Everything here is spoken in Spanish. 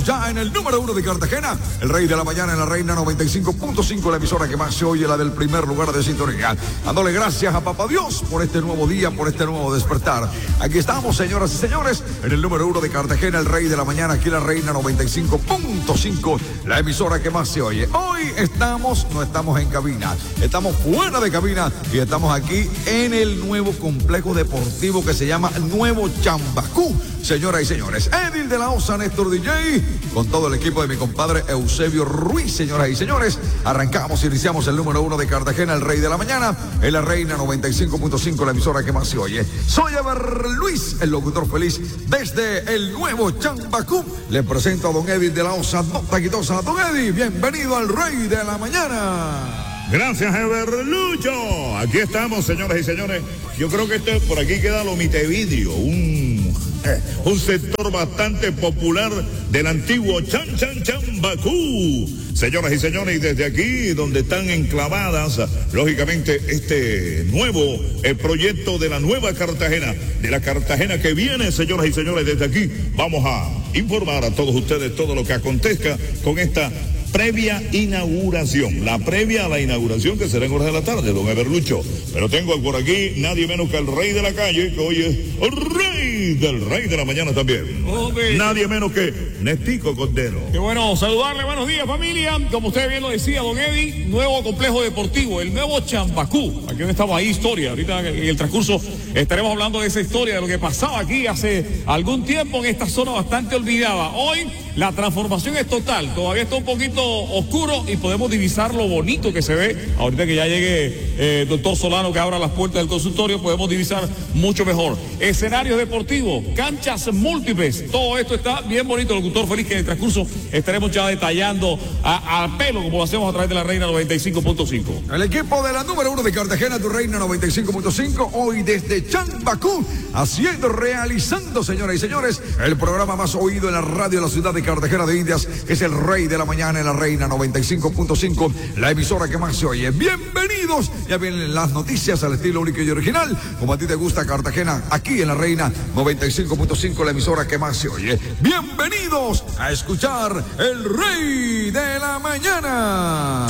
Ya en el número 1 de Cartagena, el Rey de la Mañana en la Reina 95.5, la emisora que más se oye, la del primer lugar de sintonía. Dándole gracias a Papá Dios por este nuevo día, por este nuevo despertar. Aquí estamos, señoras y señores, en el número 1 de Cartagena, el Rey de la Mañana, aquí la Reina 95.5, la emisora que más se oye. Hoy no estamos en cabina, estamos fuera de cabina y estamos aquí en el nuevo complejo deportivo que se llama Nuevo Chambacú. Señoras y señores, Edil de la Osa, Néstor DJ, con todo el equipo de mi compadre Eusebio Ruiz. Señoras y señores, iniciamos el número 1 de Cartagena, el Rey de la Mañana, en la Reina 95.5, la emisora que más se oye. Soy Ever Luis, el locutor feliz, desde el Nuevo Chambacú. Le presento a don Edil de la Osa, nota quitosa. Don Edil, bienvenido al Rey de la Mañana. Gracias, Everlucho. Aquí estamos, señoras y señores. Yo creo que por aquí queda Lomitevidrio, un sector bastante popular del antiguo Chambacú. Señoras y señores, y desde aquí, donde están enclavadas, lógicamente, este nuevo proyecto de la nueva Cartagena, de la Cartagena que viene, señoras y señores, desde aquí vamos a informar a todos ustedes todo lo que acontezca con esta previa inauguración, la previa a la inauguración que será en horas de la tarde, don Everlucho. Pero tengo por aquí nadie menos que el rey de la calle, que hoy es el rey del Rey de la Mañana también. Okay. Nadie menos que Nestico Cordero. Qué bueno saludarle, buenos días familia. Como usted bien lo decía, don Eddie, nuevo complejo deportivo, el Nuevo Chambacú. Aquí donde estamos, ahí historia. Ahorita en el transcurso estaremos hablando de esa historia, de lo que pasaba aquí hace algún tiempo en esta zona bastante olvidada. Hoy la transformación es total, todavía está un poquito oscuro y podemos divisar lo bonito que se ve. Ahorita que ya llegue doctor Solano, que abra las puertas del consultorio, podemos divisar mucho mejor. Escenarios deportivos, canchas múltiples, todo esto está bien bonito, locutor feliz, que en el transcurso estaremos ya detallando a pelo, como lo hacemos a través de la Reina 95.5. El equipo de la número 1 de Cartagena, tu Reina 95.5, hoy desde Chambacú, realizando, señoras y señores, el programa más oído en la radio de la ciudad de Cartagena de Indias, que es el Rey de la Mañana en la Reina 95.5, la emisora que más se oye. Bienvenidos, ya vienen las noticias al estilo único y original, como a ti te gusta Cartagena, aquí en la Reina 95.5, la emisora que más se oye. Bienvenidos a escuchar el Rey de la Mañana.